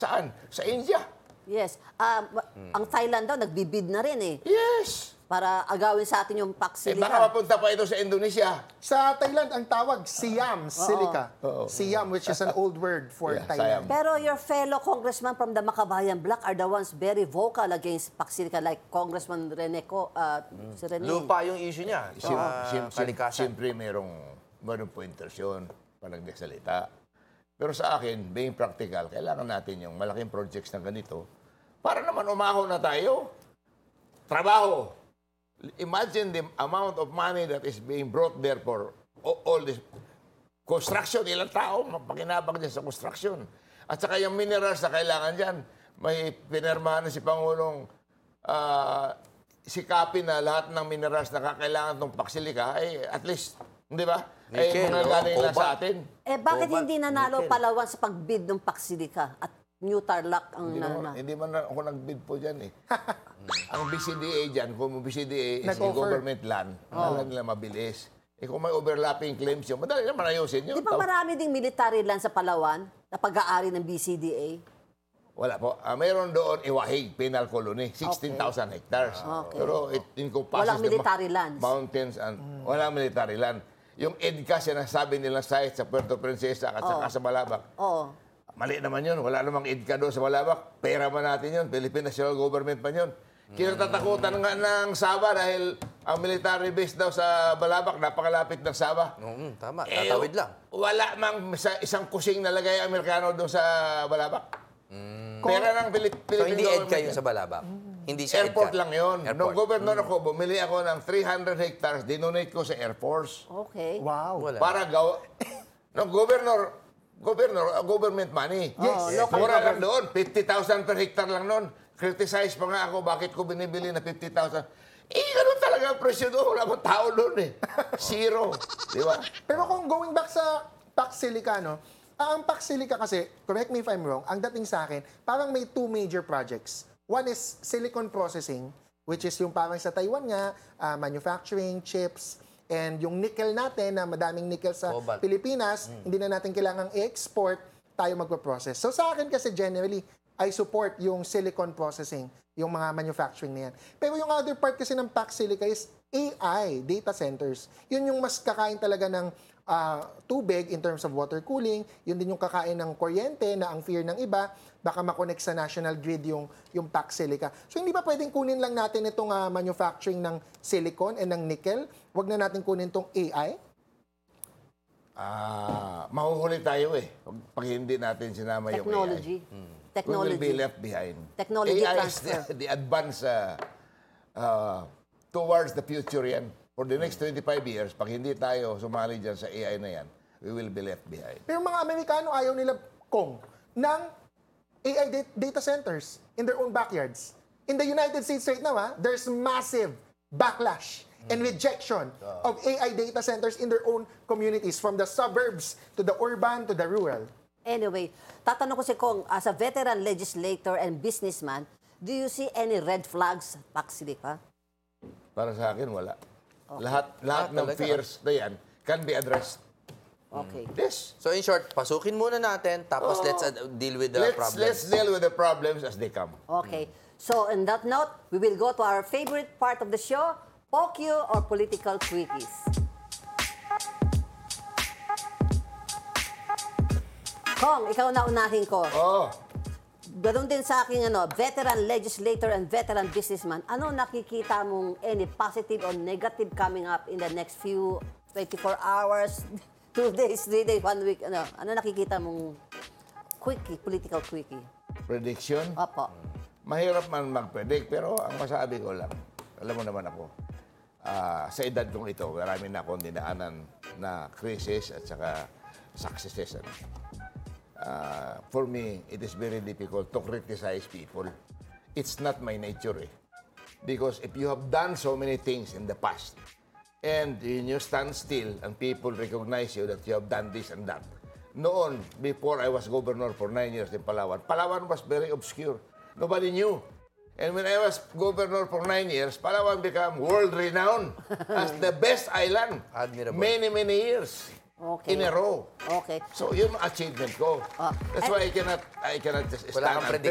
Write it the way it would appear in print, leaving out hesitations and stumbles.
Saan? Sa India. Yes. Ang Thailand daw, nagbibid na rin eh. Yes. Para agawin sa atin yung Baka Paksilica. mapunta pa ito sa Indonesia. Sa Thailand, ang tawag, Siam Silica. Siam, which is an old word for Yeah, Thailand. Pero your fellow congressman from the Makabayan Bloc are the ones very vocal against Paksilica, like Congressman si Rene. Lupa yung issue niya. Kalikasan. Siyempre merong pointers yun pag nagsalita. Pero sa akin, being practical, kailangan natin yung malaking projects na ganito para naman umahon na tayo. Trabaho. Imagine the amount of money that is being brought there for all this construction. Ilang tao mapakinabang dyan sa construction. At saka yung minerals na kailangan dyan, may pinirmahan na si Pangulong sikapin na lahat ng minerals na kakailangan itong Paksilica, at least, di ba? Nickel, Mga galing lang cobalt. sa atin. Bakit Cobalt, hindi nanalo nickel. Palawan sa pagbid ng Paksilica at New Tarlac ang Hindi man ako nag-bid po dyan eh. Ang BCDA dyan, kung BCDA is the Nag-offer. government land, alam nila mabilis. Kung may overlapping claims yun, madali naman ayusin yun. Di ba marami ding military land sa Palawan na pag-aari ng BCDA? Wala po. Mayroon doon Iwahig, penal colony, 16,000 hectares. Okay. Pero it encompasses Walang military lands. mountains and walang military land. Yung EDCA, sinasabi nilang site sa Puerto Princesa at saka sa Balabac. Oo. Mali naman yun. Wala namang EDCA doon sa Balabac. Pera man natin yun. Philippine National Government man yun. Kinatatakutan nga ng Sabah dahil ang military base daw sa Balabac, napakalapit ng Sabah. Tama, tatawid lang. Wala mang isang kusing nalagay ang Amerikano doon sa Balabac. Pera ng Philippine So, hindi government EDCA yan. yung sa Balabac? Hindi siya Airport EDCA? lang yun. Nung Airport. governor ako, bumili ako ng 300 hectares, dinonate ko sa Air Force. Okay. Wow. Wala. Para nung government money. Yes. local Mura lang doon. 50,000 per hectare lang noon. Criticize pa nga ako, bakit ko binibili na 50,000? Ganun talaga ang presyo doon. Wala akong tao doon eh. Zero. Di ba? Pero kung going back sa Paksilica, no? Ang Paksilica kasi, correct me if I'm wrong, ang dating sa akin, parang may two major projects. One is silicon processing, which is yung parang sa Taiwan nga, manufacturing, chips, and yung nickel natin, na madaming nickel sa Cobalt. Pilipinas, hindi na natin kailangang i-export, tayo magpa-process. So sa akin kasi generally, I support yung silicon processing, yung mga manufacturing na yan. Pero yung other part kasi ng Paksilica is AI, data centers. Yun yung mas kakain talaga ng tubig in terms of water cooling. Yun din yung kakain ng kuryente na ang fear ng iba, baka makonect sa national grid yung Paksilica. So hindi ba pwedeng kunin lang natin itong manufacturing ng silicon and ng nickel? Huwag na natin kunin itong AI? Mahuhuli tayo eh. Pag hindi natin sinama Technology. yung AI. We will Technology. be left behind. Technology AI transfer. is the advance towards the future yan. For the next 25 years, pag hindi tayo sumali dyan sa AI na yan, we will be left behind. Pero mga Amerikano ayaw nila, ng AI data centers in their own backyards. In the United States right now, there's massive backlash and rejection of AI data centers in their own communities, from the suburbs to the urban to the rural. Anyway, tatanong ko si Kong, as a veteran legislator and businessman, do you see any red flags sa Paksilica? Para sa akin, wala. Lahat ng talaga? fears na yan can be addressed. Okay. Yes. So in short, pasukin muna natin, tapos let's deal with the problems. Let's deal with the problems as they come. Okay. So, on that note, we will go to our favorite part of the show, POQ or Political Quickies. Kong, ikaw na unahin ko. Oh, Ganon din sa aking veteran legislator and veteran businessman, ano nakikita mong any positive or negative coming up in the next few 24 hours, 2 days, 3 days, 1 week? Ano nakikita mong quickie, political quickie? prediction. Opo. Mahirap man mag-predict, pero ang masabi ko lang, alam mo naman ako, sa edad kong ito, marami na akong dinaanan na crisis at saka successes. For me, it is very difficult to criticize people. It's not my nature eh. Because if you have done so many things in the past, and you stand still and people recognize you that you have done this and that. Noon, before I was governor for 9 years in Palawan, Palawan was very obscure. Nobody knew. And when I was governor for 9 years, Palawan became world-renowned as the best island. Admirable. Many, many years. Okay. in a row. Okay. So, yun ang achievement ko. Ah. That's why I cannot just Wala stand kang and